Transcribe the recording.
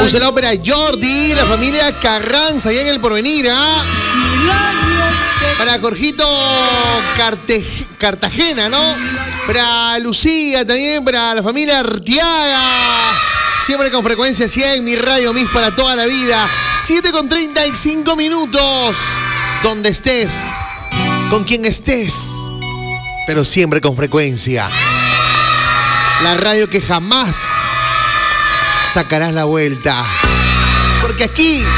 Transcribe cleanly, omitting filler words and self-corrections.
Un saludo para Jordi, la familia Carranza, allá en el Porvenir, ¿ah? Para Jorgito Cartagena, ¿no? Para Lucía también, para la familia Artiaga. Siempre con frecuencia 100, mi radio Miss para toda la vida. 7:35. Donde estés, con quien estés, pero siempre con frecuencia. La radio que jamás sacarás la vuelta. Porque aquí